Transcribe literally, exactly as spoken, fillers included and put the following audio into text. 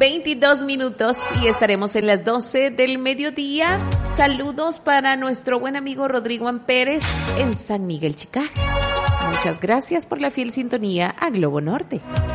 veintidós minutos y estaremos en las doce del mediodía. Saludos para nuestro buen amigo Rodrigo Ampérez en San Miguel, Chicago. Muchas gracias por la fiel sintonía a Globo Norte.